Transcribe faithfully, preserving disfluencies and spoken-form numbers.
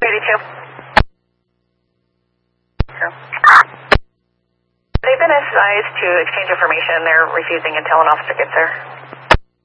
eighty-two. Sure. They've been assigned to exchange information. They're refusing until an officer gets there.